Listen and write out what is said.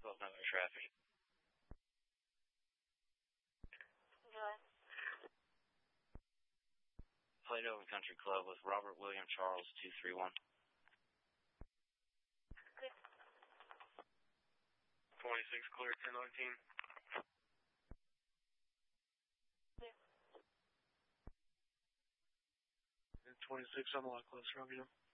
12 no traffic. Good. Plato and Country Club with Robert William Charles 231. Good. 26 clear 1019. Clear. 26 on the lot close, Romeo.